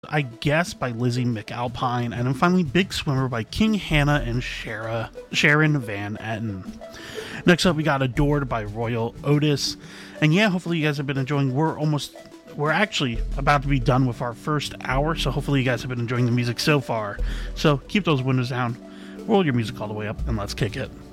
I Guess by Lizzie McAlpine, and then finally Big Swimmer by King Hannah and Sharon Van Etten. Next up, we got Adored by Royal Otis. And yeah, hopefully you guys have been enjoying. We're actually about to be done with our first hour, so hopefully you guys have been enjoying the music so far. So keep those windows down, roll your music all the way up, and let's kick it.